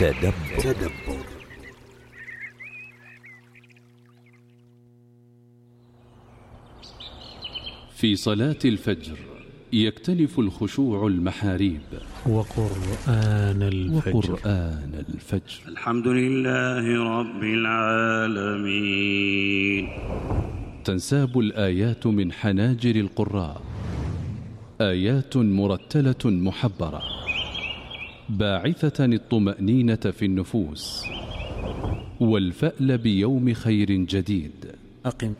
تدبر. في صلاة الفجر يكتنف الخشوع المحاريب وقرآن الفجر. الحمد لله رب العالمين. تنساب الآيات من حناجر القراء، آيات مرتلة محبرة باعثة الطمأنينة في النفوس والفأل بيوم خير جديد. أقم